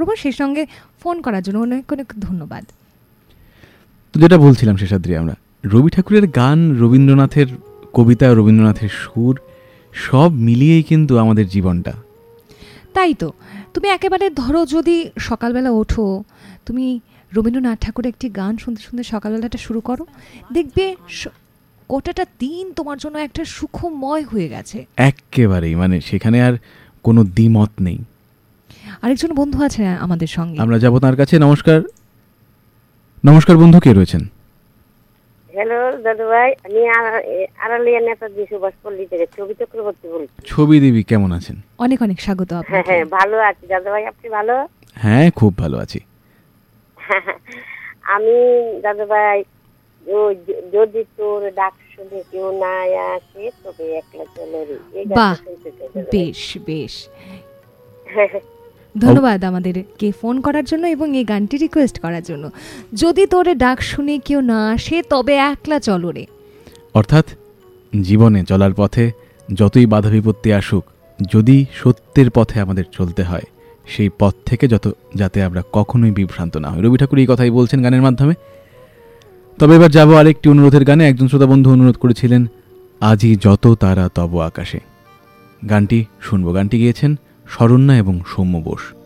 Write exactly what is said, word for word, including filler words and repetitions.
করব। সেই সঙ্গে ফোন করার জন্য অনেক অনেক ধন্যবাদ। তো যেটা বলছিলাম শেষাদ্রি, আমরা রবি ঠাকুরের গান, রবীন্দ্রনাথের কবিতা, রবীন্দ্রনাথের সুর সব মিলিয়েই কিন্তু আমাদের জীবনটা। তাই তো তুমি একেবারে ধরো যদি সকালবেলা ওঠো, তুমি রবীন্দ্রনাথ ঠাকুরের একটি গান শুনতে শুনতে সকালবেলাটা শুরু করো, দেখবে গোটাটা দিন তোমার জন্য একটা সুখময় হয়ে গেছে একেবারেই। মানে সেখানে আর কোনো দ্বিমত নেই। আরেকজন বন্ধু আছে আমাদের সঙ্গে, আমরা যাবো তার কাছে। নমস্কার। নমস্কার বন্ধু, কে রয়েছেন? হ্যালো দাদু ভাই, আমি আড়ালিয়া নেতাজি সুভাষপল্লী থেকে ছবি চক্রবর্তী বলছি। ছবি দেবী, কেমন আছেন? অনেক অনেক স্বাগত আপনাকে। হ্যাঁ, ভালো আছি দাদু ভাই, আপনি ভালো? হ্যাঁ, খুব ভালো আছি। আমি দাদু ভাই, যদি তোর ডাক শুনে কেউ না আসে তবে একলা চলে রে। বাহ, বেশ বেশ, ধন্যবাদ আমাদেরকে ফোন করার জন্য এবং এই গানটি রিকোয়েস্ট করার জন্য। যদি তোরে ডাক শুনে কেউ না আসে তবে একলা চলো রে। অর্থাৎ জীবনে চলার পথে যতই বাধা বিপত্তি আসুক, যদি সত্যের পথে আমাদের চলতে হয়, সেই পথ থেকে যত যাতে আমরা কখনোই বিভ্রান্ত না হই। রবি ঠাকুর এই কথাই বলছেন গানের মাধ্যমে। তবে এবার যাবো আরেকটি অনুরোধের গানে। একজন শ্রোতা বন্ধু অনুরোধ করেছিলেন, আজি যত তারা তব আকাশে। গানটি শুনবো। গানটি গেয়েছেন শরণ্যা এবং সৌম্য বোস।